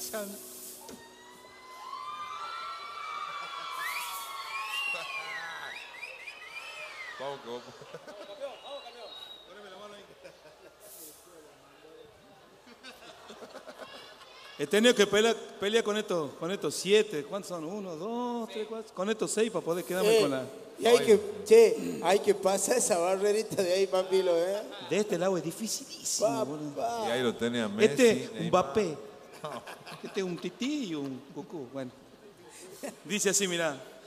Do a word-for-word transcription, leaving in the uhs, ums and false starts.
escuchando. Vamos, que vamos. Vamos, campeón, vamos, campeón. Poneme la mano ahí. He tenido que pelear, pelear con estos, con estos siete. ¿Cuántos son? Uno, dos, tres, cuatro. Con estos seis para poder quedarme Eh, con la. y hay que, che, hay que pasar esa barrerita de ahí, papilo, ¿eh? De este lado es dificilísimo, boludo. Papá. Y ahí lo tenés a Messi. Este, un Neymar. Mbappé. Este es un Tití y un Cucú. Bueno. Dice así, mirá.